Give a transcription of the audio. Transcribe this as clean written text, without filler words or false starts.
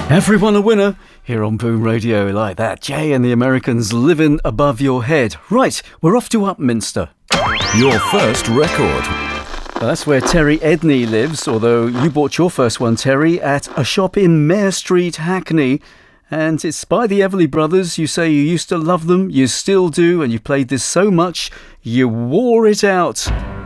Everyone a winner here on Boom Radio, like that. Jay and the Americans, living above your head. Right, we're off to Upminster. Your first record. That's where Terry Edney lives, although you bought your first one, Terry, at a shop in Mare Street, Hackney. And it's by the Everly Brothers. You say you used to love them, you still do, and you played this so much, you wore it out.